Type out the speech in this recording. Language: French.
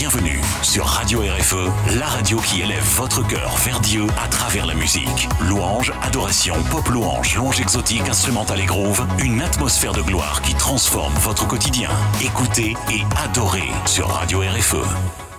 bienvenue sur Radio RFE, la radio qui élève votre cœur vers Dieu à travers la musique. Louange, adoration, pop louange, louange exotique, instrumentale et groove, une atmosphère de gloire qui transforme votre quotidien. Écoutez et adorez sur Radio RFE.